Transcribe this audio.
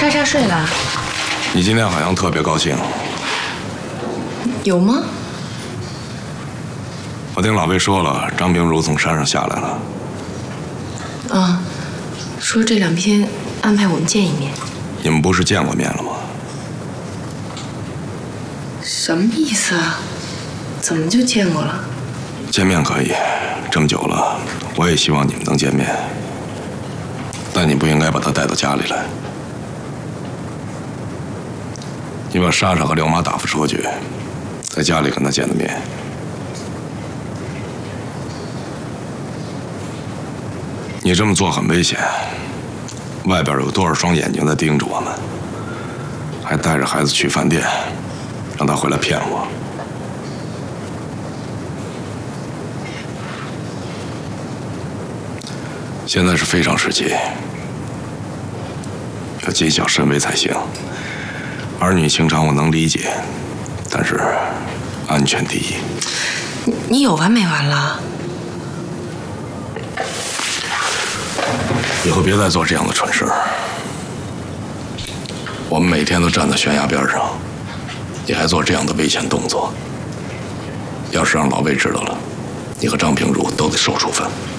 莎莎睡了。 你今天好像特别高兴。 有吗？ 我听老魏说了，张冰如从山上下来了。 啊，说这2天安排我们见一面。 你们不是见过面了吗？ 什么意思啊？怎么就见过了？ 见面可以，这么久了，我也希望你们能见面。但你不应该把她带到家里来。你把莎莎和刘妈打发出去，在家里跟她见的面。你这么做很危险，外边有多少双眼睛在盯着我们，还带着孩子去饭店，让他回来骗我。现在是非常时期，要谨小慎微才行。儿女情长我能理解，但是安全第一。 你有完没完了？ 以后别再做这样的蠢事。我们每天都站在悬崖边上，你还做这样的危险动作，要是让老魏知道了，你和张平如都得受处分。